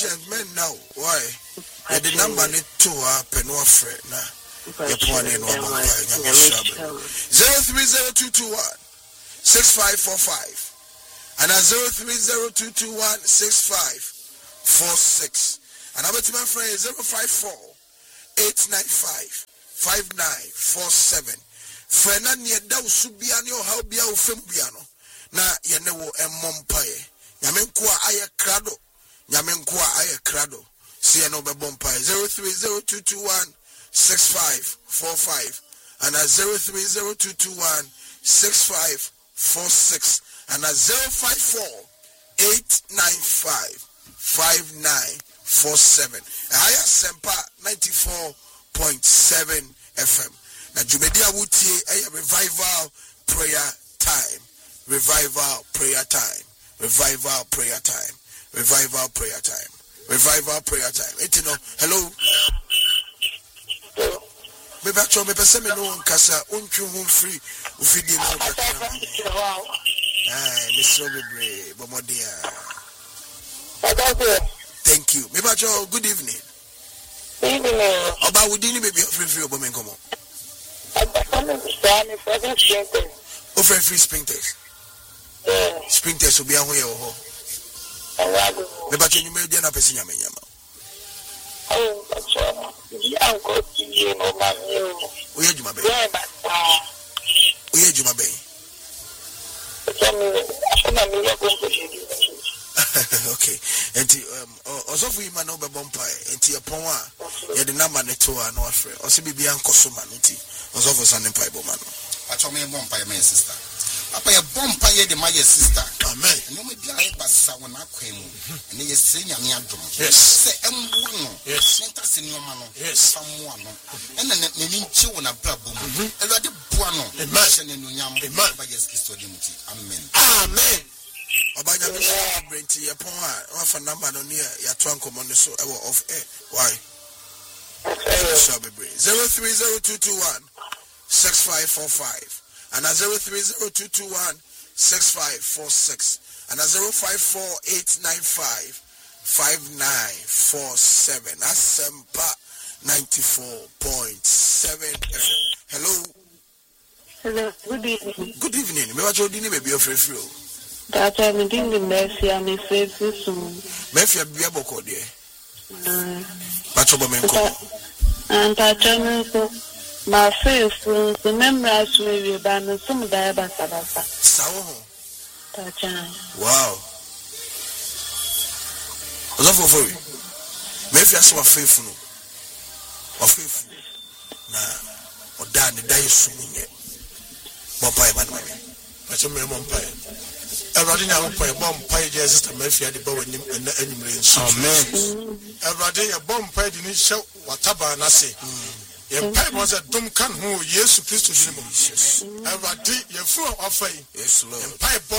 Patience men now. Why? The number need to penny friend now. Your point in 03022165545 and 03022165546 and our team friend is 054-895-5947. Friend near Dow Subiano, how be our Fimbiano. Na yenewo emompaye nyamenkwa aye krado see no be bompaye 03022165545 and 03022165546 and 054-895-5947 aya sempa 94.7 FM na jumedia wutie aye revival prayer time. Revival prayer time. Revival prayer time. Revival prayer time. Revival prayer time. Etino, hello. Me bacho me pese me no nkasa ontwu hom free ufidi no bekra. Mr. Bebre, bomodia. Thank you. Me bacho good evening. Evening. Oba wudi ni baby free obo men komo. Free sprinters. Sprinters will be a way or the battery you made dinner person. Oh, Uncle, you know, my okay, and also we man over Bompire, and Tia Poma, you the number to our North, also be Uncle Sumanity, also for Sunday Pipe man. I told me Bompire, my sister. Papa ya bompaye de my sister. Amen. No me bia e basa wona kwemu. Ne ye senya me adom. Yes. Se embu no. Yes. Nenta se ni oma no. Yes. Famu ano. Ena ne nchi wona brabo mu. Ewade bua no. Amen. Se ne nunyam. Amen. Ba yes Kristo di muti. Amen. Amen. Obanya me brenti ye pon a wa fa number no ne ya to ankomo ne so ewo off air. Why? 03022165545 and 03022165546 and 054-895-5947. That's Sempa 94.7 FM. Hello. Hello. Good evening. Good evening. Me wa jodi ni be bi ofre free o. That I'm doing the Mafia me faithful soon. Mafia bi aboko de. Patrobo menko. And Patrobo my faithful the memories we ban some diaba sabasa. Sawo. Tachan. Wow. Ozofo for you. Mafia so faithful no. Faithful. Na oda ne dai sumunye. Mopai man man. Patrobo me mopai. Everybody now bomb sister Mafia the bow and amen. Everybody a bomb pie didn't show whatever and I say. Your pipe was a dumb can who yes to Christ. Everybody your full of yes, Lord. Pipe